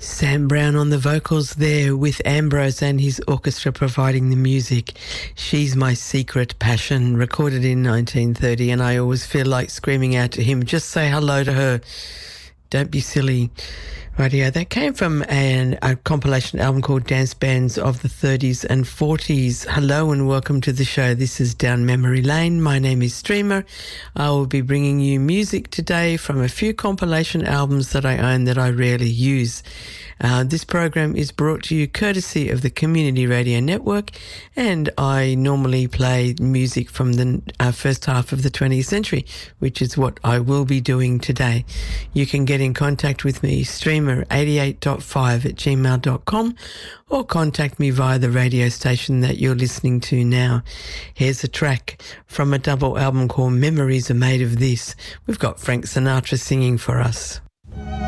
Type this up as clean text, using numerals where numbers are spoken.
Sam Brown on the vocals there with Ambrose and his orchestra providing the music. She's My Secret Passion, recorded in 1930, and I always feel like screaming out to him, just say hello to her. Don't be silly. Radio. That came from a compilation album called Dance Bands of the 30s and 40s. Hello and welcome to the show. This is Down Memory Lane. My name is Streamer. I will be bringing you music today from a few compilation albums that I own that I rarely use. This program is brought to you courtesy of the Community Radio Network, and I normally play music from the first half of the 20th century, which is what I will be doing today. You can get in contact with me, streamer88.5@gmail.com, or contact me via the radio station that you're listening to now. Here's a track from a double album called Memories Are Made of This. We've got Frank Sinatra singing for us.